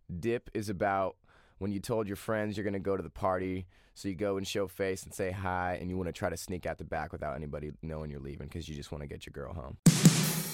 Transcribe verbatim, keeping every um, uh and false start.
Dip is about when you told your friends you're going to go to the party, so you go and show face and say hi, and you want to try to sneak out the back without anybody knowing you're leaving because you just want to get your girl home.